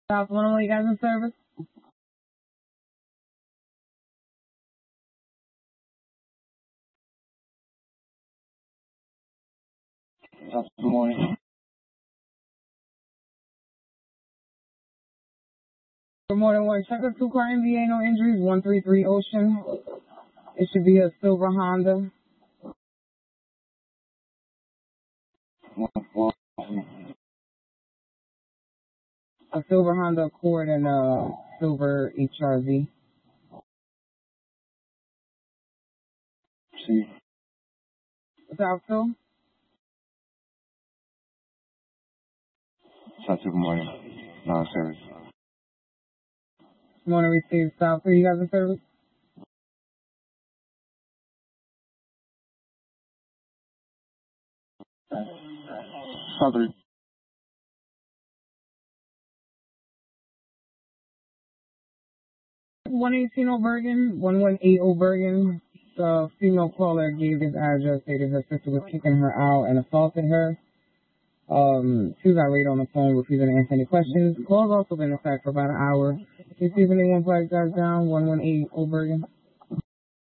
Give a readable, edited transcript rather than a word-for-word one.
South Illinois, you guys in service? Good morning. Good morning, Warren. Check the 2-car MVA, no injuries, 133 Ocean. It should be a silver Honda. A silver Honda Accord and a silver HRV. See, Southfield? good morning. Non-service. Morning, received Southfield. You guys in service? South 3. 118 Obergen, 118 Obergen. The female caller gave this address, stated her sister was kicking her out and assaulted her. She was irate on the phone, refusing to answer any questions. The call's also been in effect for about an hour. Can you see if anyone flags guys down? 118 Obergen.